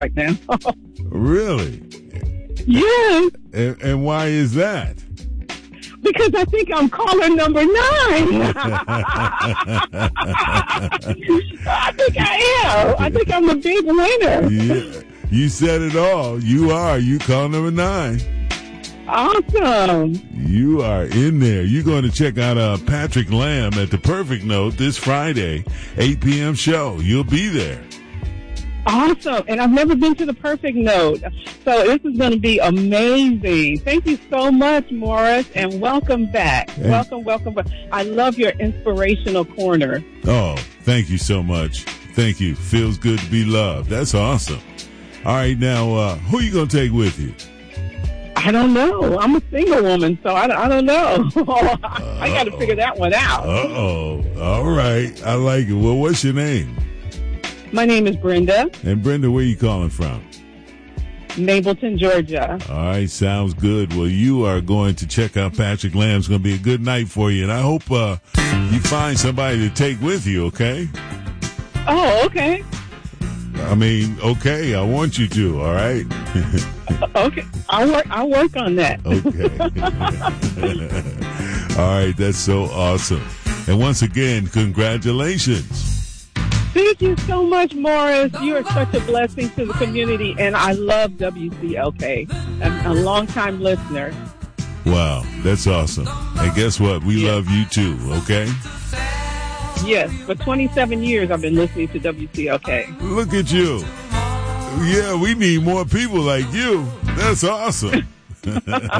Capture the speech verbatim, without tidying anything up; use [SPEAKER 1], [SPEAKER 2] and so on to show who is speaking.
[SPEAKER 1] right now.
[SPEAKER 2] Really?
[SPEAKER 1] Yes.
[SPEAKER 2] And, and why is that?
[SPEAKER 1] Because I think I'm caller number nine. I think I am. I think I'm a big winner.
[SPEAKER 2] Yeah, you said it all. You are. You call number nine.
[SPEAKER 1] Awesome.
[SPEAKER 2] You are in there. You're going to check out uh, Patrick Lamb at the Perfect Note this Friday, eight p.m. show. You'll be there.
[SPEAKER 1] Awesome. And I've never been to the Perfect Note. So this is going to be amazing. Thank you so much, Morris, and welcome back.
[SPEAKER 2] Hey.
[SPEAKER 1] Welcome, welcome. I love your inspirational corner.
[SPEAKER 2] Oh, thank you so much. Thank you. Feels good to be loved. That's awesome. All right, now, uh, who are you going to take with you?
[SPEAKER 1] I don't know. I'm a single woman, so I, I don't know. I got to figure that one out.
[SPEAKER 2] Uh-oh. All right. I like it. Well, what's your name?
[SPEAKER 1] My name is Brenda.
[SPEAKER 2] And Brenda, where are you calling from?
[SPEAKER 1] Mableton, Georgia.
[SPEAKER 2] All right, sounds good. Well, you are going to check out Patrick Lamb. It's going to be a good night for you, and I hope uh, you find somebody to take with you, okay?
[SPEAKER 1] Oh, okay.
[SPEAKER 2] I mean, okay, I want you to, all right?
[SPEAKER 1] Okay, I'll work, I'll work on that.
[SPEAKER 2] Okay. All right, that's so awesome. And once again, congratulations.
[SPEAKER 1] Thank you so much, Morris. You are such a blessing to the community, and I love W C L K. I'm a longtime listener.
[SPEAKER 2] Wow, that's awesome. And guess what? We
[SPEAKER 1] Yeah.
[SPEAKER 2] love you too, okay?
[SPEAKER 1] Yes, for twenty-seven years I've been listening to W C L K.
[SPEAKER 2] Look at you. Yeah, we need more people like you. That's awesome.